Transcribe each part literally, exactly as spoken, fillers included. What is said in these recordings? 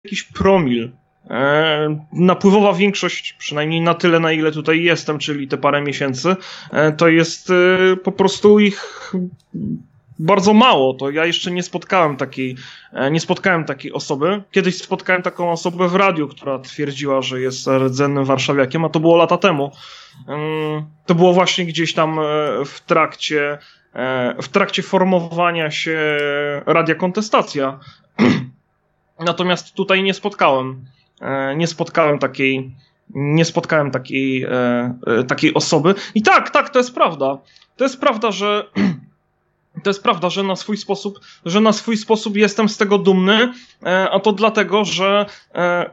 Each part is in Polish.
jakiś promil. E, napływowa większość, przynajmniej na tyle, na ile tutaj jestem, czyli te parę miesięcy, e, to jest e, po prostu ich bardzo mało. To ja jeszcze nie spotkałem takiej, e, nie spotkałem takiej osoby. Kiedyś spotkałem taką osobę w radiu, która twierdziła, że jest rdzennym warszawiakiem, a to było lata temu. E, to było właśnie gdzieś tam e, w trakcie, e, w trakcie formowania się Radia Kontestacja. Natomiast tutaj nie spotkałem. Nie spotkałem takiej, nie spotkałem takiej, e, takiej osoby. I tak, tak, to jest prawda. To jest prawda, że to jest prawda, że na swój sposób, że na swój sposób jestem z tego dumny, e, a to dlatego, że e, e,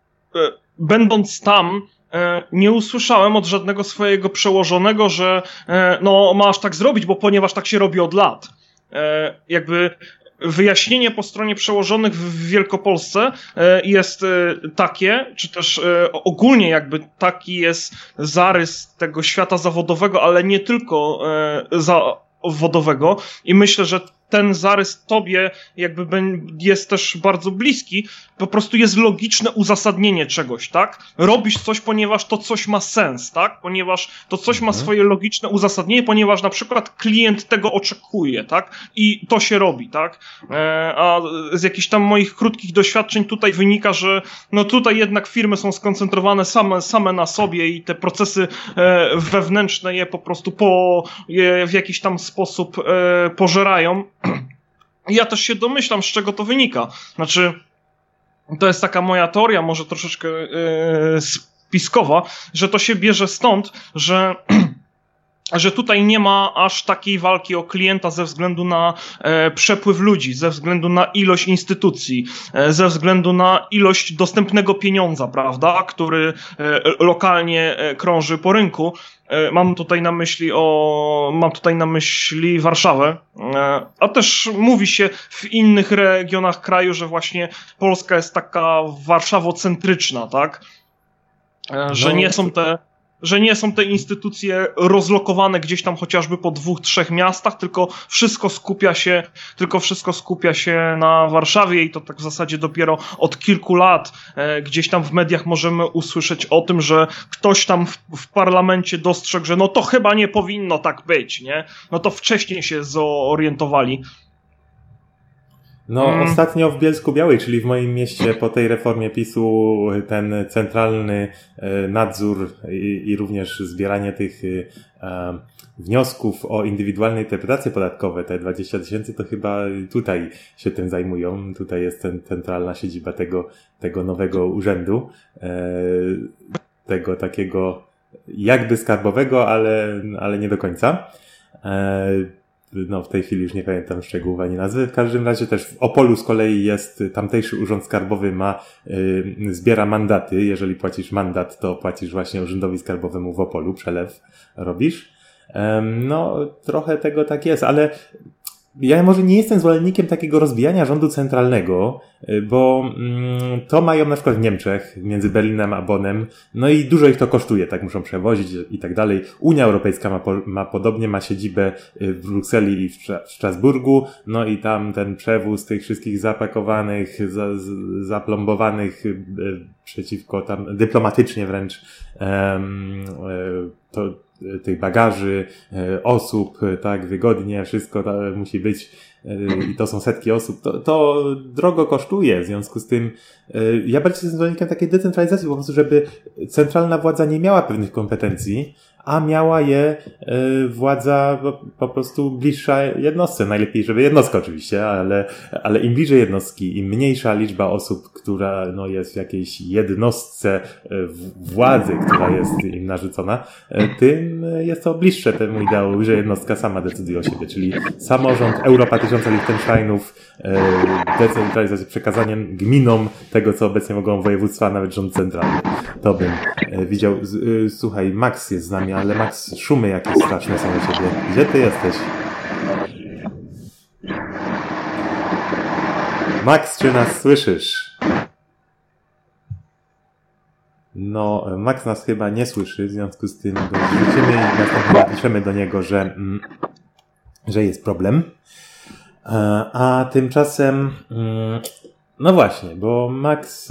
będąc tam, e, nie usłyszałem od żadnego swojego przełożonego, że e, no masz tak zrobić, bo ponieważ tak się robi od lat. E, jakby wyjaśnienie po stronie przełożonych w Wielkopolsce jest takie, czy też ogólnie jakby taki jest zarys tego świata zawodowego, ale nie tylko zawodowego i myślę, że ten zarys tobie jakby jest też bardzo bliski, po prostu jest logiczne uzasadnienie czegoś, tak? Robisz coś, ponieważ to coś ma sens, tak? Ponieważ to coś ma swoje logiczne uzasadnienie, ponieważ na przykład klient tego oczekuje, tak? I to się robi, tak? E, a z jakichś tam moich krótkich doświadczeń tutaj wynika, że no tutaj jednak firmy są skoncentrowane same, same na sobie i te procesy e, wewnętrzne je po prostu po, je w jakiś tam sposób e, pożerają. Ja też się domyślam, z czego to wynika. Znaczy, to jest taka moja teoria, może troszeczkę yy, spiskowa, że to się bierze stąd, że, że tutaj nie ma aż takiej walki o klienta ze względu na e, przepływ ludzi, ze względu na ilość instytucji, e, ze względu na ilość dostępnego pieniądza, prawda, który e, lokalnie e, krąży po rynku. Mam tutaj na myśli o, mam tutaj na myśli Warszawę, a też mówi się w innych regionach kraju, że właśnie Polska jest taka warszawocentryczna, tak? Że no, nie są te, że nie są te instytucje rozlokowane gdzieś tam chociażby po dwóch, trzech miastach, tylko wszystko skupia się, tylko wszystko skupia się na Warszawie i to tak w zasadzie dopiero od kilku lat e, gdzieś tam w mediach możemy usłyszeć o tym, że ktoś tam w, w parlamencie dostrzegł, że no to chyba nie powinno tak być, nie? No to wcześniej się zorientowali. No, hmm. Ostatnio w Bielsku-Białej, czyli w moim mieście, po tej reformie PiSu, ten centralny nadzór i, i również zbieranie tych e, wniosków o indywidualne interpretacje podatkowe, te dwadzieścia tysięcy, to chyba tutaj się tym zajmują. Tutaj jest ten, centralna siedziba tego, tego nowego urzędu, e, tego takiego jakby skarbowego, ale, ale nie do końca. E, No, w tej chwili już nie pamiętam szczegółów ani nazwy. W każdym razie też w Opolu z kolei jest, tamtejszy urząd skarbowy ma, y, zbiera mandaty. Jeżeli płacisz mandat, to płacisz właśnie urzędowi skarbowemu w Opolu, przelew robisz. Um, no, trochę tego tak jest, ale ja może nie jestem zwolennikiem takiego rozbijania rządu centralnego, bo mm, to mają na przykład w Niemczech, między Berlinem a Bonnem, no i dużo ich to kosztuje, tak muszą przewozić i tak dalej. Unia Europejska ma, po, ma podobnie, ma siedzibę w Brukseli i w, w Strasburgu, no i tam ten przewóz tych wszystkich zapakowanych, za, z, zaplombowanych y, przeciwko tam, dyplomatycznie wręcz, y, y, to tych bagaży, osób, tak, wygodnie, wszystko to musi być i to są setki osób, to, to drogo kosztuje, w związku z tym ja bardziej jestem zwolennikiem takiej decentralizacji, po prostu, żeby centralna władza nie miała pewnych kompetencji, a miała je y, władza po, po prostu bliższa jednostce. Najlepiej, żeby jednostka oczywiście, ale, ale im bliżej jednostki, im mniejsza liczba osób, która no, jest w jakiejś jednostce y, władzy, która jest im narzucona, y, tym jest to bliższe temu ideałowi, że jednostka sama decyduje o siebie, czyli samorząd, Europa Tysiąca Liechtensteinów, y, decentralizacja, przekazaniem gminom tego, co obecnie mogą województwa, a nawet rząd centralny. To bym y, widział. Y, słuchaj, Max jest z nami, ale Max, szumy jakieś straszne są u ciebie. Gdzie ty jesteś? Max, czy nas słyszysz? No, Max nas chyba nie słyszy, w związku z tym go wrzucimy i następnie napiszemy do niego, że, mm, że jest problem. A tymczasem mm, No właśnie, bo Max